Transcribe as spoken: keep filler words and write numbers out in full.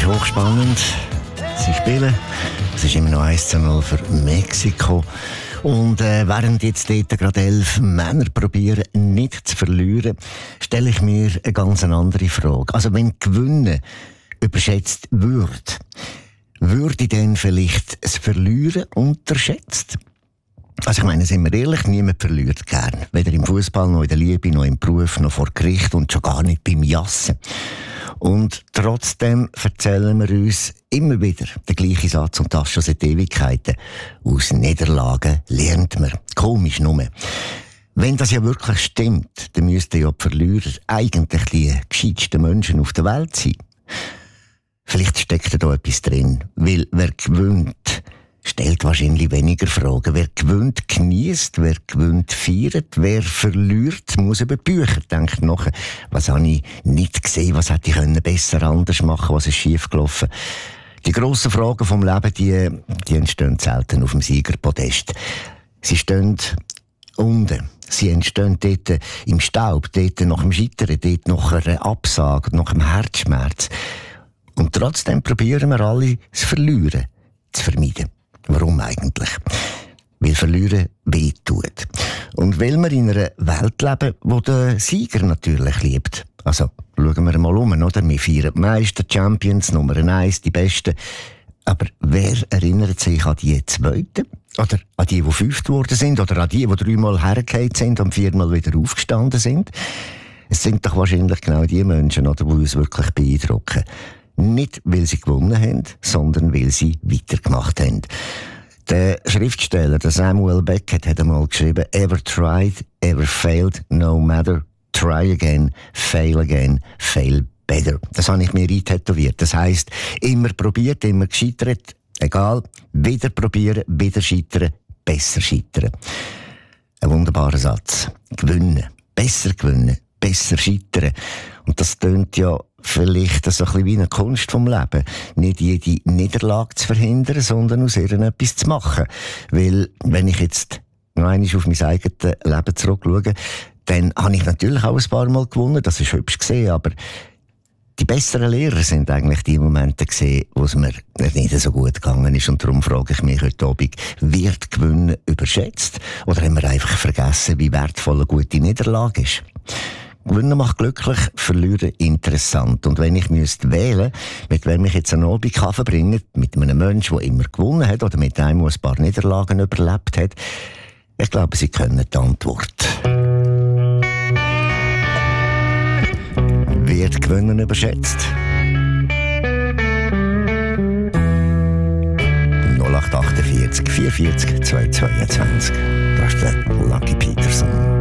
ist hochspannend. Sie spielen. Es ist immer noch eins zu null für Mexiko. Und äh, während jetzt dort gerade elf Männer probieren, nicht zu verlieren, stelle ich mir eine ganz andere Frage. Also wenn Gewinnen überschätzt wird, würde dann vielleicht das Verlieren unterschätzt? Also ich meine, sind wir ehrlich, niemand verliert gern. Weder im Fußball, noch in der Liebe, noch im Beruf, noch vor Gericht und schon gar nicht beim Jassen. Und trotzdem erzählen wir uns immer wieder den gleichen Satz, und das schon seit Ewigkeiten. Aus Niederlagen lernt man. Komisch nur. Wenn das ja wirklich stimmt, dann müssten ja die Verlierer eigentlich die gescheitsten Menschen auf der Welt sein. Vielleicht steckt da etwas drin, weil wer gewinnt, stellt wahrscheinlich weniger Fragen. Wer gewinnt, genießt, wer gewinnt, feiert, wer verliert, muss über die Bücher denken. Nachher, was habe ich nicht gesehen, was hätte ich können besser anders machen, was ist schief gelaufen. Die grossen Fragen vom Leben, die, die entstehen selten auf dem Siegerpodest. Sie stehen unten. Sie entstehen dort im Staub, dort nach dem Scheitern, dort nach einer Absage, nach einem Herzschmerz. Und trotzdem probieren wir alle, das Verlieren zu vermeiden. Warum eigentlich? Weil Verlieren weh tut. Und weil wir in einer Welt leben, wo der Sieger natürlich liebt. Also, schauen wir mal um, oder? Wir feiern die Meister, Champions, Nummer eins, die Besten. Aber wer erinnert sich an die Zweiten? Oder an die, die fünft geworden sind? Oder an die, die dreimal hergefallen sind und viermal wieder aufgestanden sind? Es sind doch wahrscheinlich genau die Menschen, oder, die uns wirklich beeindrucken. Nicht, weil sie gewonnen haben, sondern weil sie weitergemacht haben. Der Schriftsteller, der Samuel Beckett, hat einmal geschrieben: Ever tried, ever failed, no matter. Try again, fail again, fail better. Das habe ich mir eintätowiert. Das heisst, immer probiert, immer gescheitert, egal, wieder probieren, wieder scheitern, besser scheitern. Ein wunderbarer Satz. Gewinnen, besser gewinnen, besser scheitern. Und das tönt ja vielleicht so ein bisschen wie eine Kunst vom Leben. Nicht jede Niederlage zu verhindern, sondern aus ihr etwas zu machen. Weil, wenn ich jetzt noch einmal auf mein eigenes Leben zurückschaue, dann habe ich natürlich auch ein paar Mal gewonnen, das ist hübsch gesehen, aber die besseren Lehrer sind eigentlich die Momente gesehen, wo es mir nicht so gut gegangen ist. Und darum frage ich mich heute Abend, wird Gewinnen überschätzt? Oder haben wir einfach vergessen, wie wertvoll eine gute Niederlage ist? Gewinnen macht glücklich, verlieren interessant. Und wenn ich müsste wählen, mit wem ich jetzt einen Abend verbringen kann, mit einem Menschen, der immer gewonnen hat, oder mit einem, der ein paar Niederlagen überlebt hat, ich glaube, Sie kennen die Antwort. Wird Gewinnen überschätzt? null acht acht vier vier, vier vier, zwei zwei zwei. Das ist der Lucky Peterson.